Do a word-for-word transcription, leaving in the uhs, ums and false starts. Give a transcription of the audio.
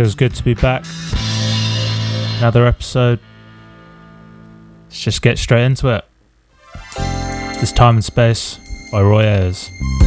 Feels good to be back. Another episode. Let's just get straight into it. This Time and Space by Roy Ayers.